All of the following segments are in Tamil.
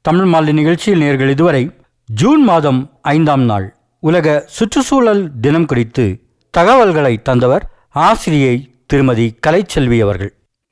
தமிழ் மாலை நிகழ்ச்சியில் நேயர்கள் இதுவரை ஜூன் மாதம் 5ஆம் நாள் உலக சுற்றுச்சூழல் தினம் குறித்து தகவல்களை தந்தவர் ஆசிரியை திருமதி கலைச்செல்வி அவர்கள்.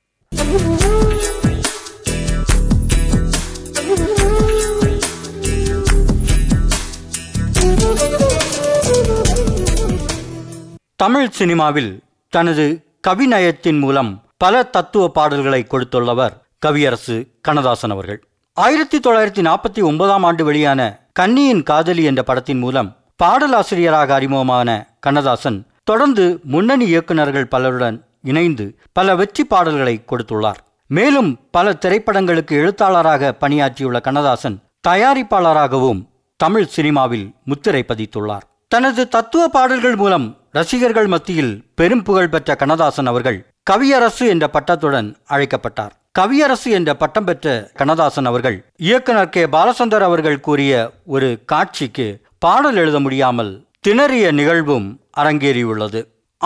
தமிழ் சினிமாவில் தனது கவிநயத்தின் மூலம் பல தத்துவ பாடல்களை கொடுத்துள்ளவர் கவியரசு கண்ணதாசன் அவர்கள். 1949ஆம் ஆண்டு வெளியான கன்னியின் காதலி என்ற படத்தின் மூலம் பாடலாசிரியராக அறிமுகமான கண்ணதாசன் தொடர்ந்து முன்னணி இயக்குநர்கள் பலருடன் இணைந்து பல வெற்றி பாடல்களை கொடுத்துள்ளார். மேலும் பல திரைப்படங்களுக்கு எழுத்தாளராக பணியாற்றியுள்ள கண்ணதாசன் தயாரிப்பாளராகவும் தமிழ் சினிமாவில் முத்திரை பதித்துள்ளார். தனது தத்துவ பாடல்கள் மூலம் ரசிகர்கள் மத்தியில் பெரும் புகழ் பெற்ற கண்ணதாசன் அவர்கள் கவியரசு என்ற பட்டத்துடன் அழைக்கப்பட்டார். கவியரசு என்ற பட்டம் பெற்ற கண்ணதாசன் அவர்கள் இயக்குனர் கே. பாலச்சந்தர் அவர்கள் கூறிய ஒரு காட்சிக்கு பாடல் எழுத முடியாமல் திணறிய நிகழ்வும் அரங்கேறியுள்ளது.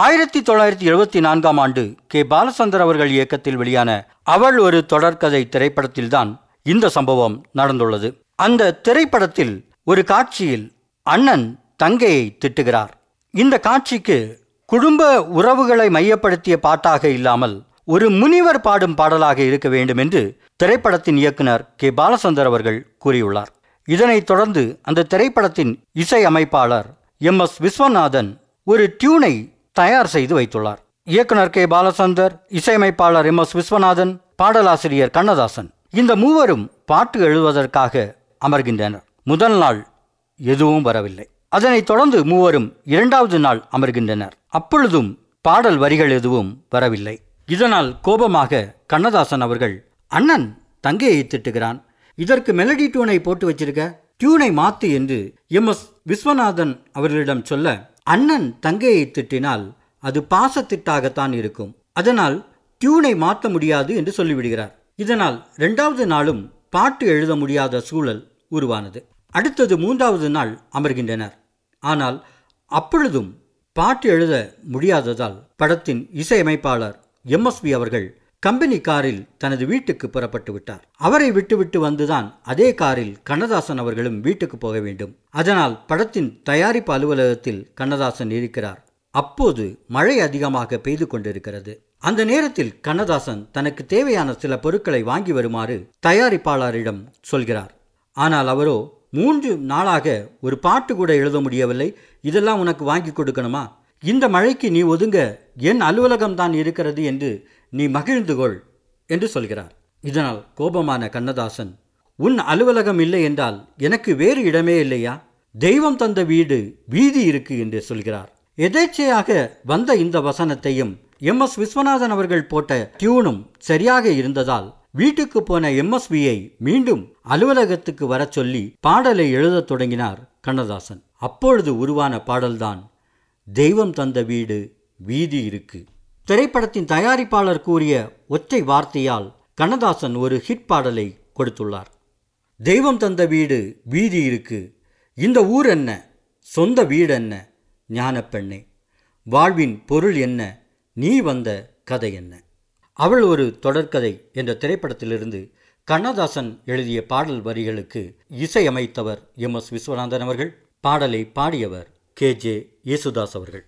1974ஆம் ஆண்டு கே. பாலச்சந்தர் அவர்கள் இயக்கத்தில் வெளியான அவள் ஒரு தொடர்கதை திரைப்படத்தில்தான் இந்த சம்பவம் நடந்துள்ளது. அந்த திரைப்படத்தில் ஒரு காட்சியில் அண்ணன் தங்கையை திட்டுகிறார். இந்த காட்சிக்கு குடும்ப உறவுகளை மையப்படுத்திய பாட்டாக இல்லாமல் ஒரு முனிவர் பாடும் பாடலாக இருக்க வேண்டும் என்று திரைப்படத்தின் இயக்குனர் கே. பாலச்சந்தர் அவர்கள் கூறியுள்ளார். இதனைத் தொடர்ந்து அந்த திரைப்படத்தின் இசை அமைப்பாளர் எம்.எஸ். விஸ்வநாதன் ஒரு டியூனை தயார் செய்து வைத்துள்ளார். இயக்குனர் கே. பாலச்சந்தர், இசையமைப்பாளர் எம்.எஸ். விஸ்வநாதன், பாடலாசிரியர் கண்ணதாசன், இந்த மூவரும் பாட்டு எழுதுவதற்காக அமர்கின்றனர். முதல் நாள் எதுவும் வரவில்லை. அதனைத் தொடர்ந்து மூவரும் 2வது நாள் அமர்கின்றனர். அப்பொழுதும் பாடல் வரிகள் எதுவும் வரவில்லை. இதனால் கோபமாக கண்ணதாசன் அவர்கள், அண்ணன் தங்கையை திட்டுகிறான், இதற்கு மெலடி டியூனை போட்டு வச்சிருக்க, டியூனை மாத்து என்று எம்.எஸ். விஸ்வநாதன் அவர்களிடம் சொல்ல, அண்ணன் தங்கையை திட்டினால் அது பாசத்திட்டாகத்தான் இருக்கும், அதனால் டியூனை மாற்ற முடியாது என்று சொல்லிவிடுகிறார். இதனால் 2வது நாளும் பாட்டு எழுத முடியாத சூழல் உருவானது. அடுத்தது 3வது நாள் அமர்கின்றனர். ஆனால் அப்பொழுதும் பாட்டு எழுத முடியாததால் படத்தின் இசையமைப்பாளர் எம்.எஸ்.வி. அவர்கள் கம்பெனி காரில் தனது வீட்டுக்கு புறப்பட்டு விட்டார். அவரை விட்டுவிட்டு வந்துதான் அதே காரில் கண்ணதாசன் அவர்களும் வீட்டுக்கு போக வேண்டும். அதனால் படத்தின் தயாரிப்பு அலுவலகத்தில் கண்ணதாசன் இருக்கிறார். அப்போது மழை அதிகமாக பெய்து கொண்டிருக்கிறது. அந்த நேரத்தில் கண்ணதாசன் தனக்கு தேவையான சில பொருட்களை வாங்கி வருமாறு தயாரிப்பாளரிடம் சொல்கிறார். ஆனால் அவரோ, 3 நாளாக ஒரு பாட்டு கூட எழுத முடியவில்லை, இதெல்லாம் உனக்கு வாங்கி கொடுக்கணுமா? இந்த மழைக்கு நீ ஒதுங்க, என் அலுவலகம்தான் இருக்கிறது என்று நீ மகிழ்ந்து கொள் என்று சொல்கிறார். இதனால் கோபமான கண்ணதாசன், உன் அலுவலகம் இல்லை என்றால் எனக்கு வேறு இடமே இல்லையா? தெய்வம் தந்த வீடு வீதி இருக்கு என்று சொல்கிறார். எதேச்சையாக வந்த இந்த வசனத்தையும் எம்.எஸ். விஸ்வநாதன் அவர்கள் போட்ட டியூனும் சரியாக இருந்ததால் வீட்டுக்கு போன எம்.எஸ்.வியை மீண்டும் அலுவலகத்துக்கு வர சொல்லி பாடலை எழுதத் தொடங்கினார் கண்ணதாசன். அப்பொழுது உருவான பாடல்தான் தெய்வம் தந்த வீடு வீதி இருக்கு. திரைப்படத்தின் தயாரிப்பாளர் கூறிய ஒற்றை வார்த்தையால் கண்ணதாசன் ஒரு ஹிட் பாடலை கொடுத்துள்ளார். தெய்வம் தந்த வீடு வீதி இருக்கு, இந்த ஊர் என்ன, சொந்த வீடு என்ன, ஞானப்பெண்ணே, வாழ்வின் பொருள் என்ன, நீ வந்த கதை என்ன. அவள் ஒரு தொடர்கதை என்ற திரைப்படத்திலிருந்து கண்ணதாசன் எழுதிய பாடல் வரிகளுக்கு இசையமைத்தவர் எம்.எஸ். விஸ்வநாதன் அவர்கள். பாடலை பாடியவர் கே.ஜே. யேசுதாஸ் அவர்கள்.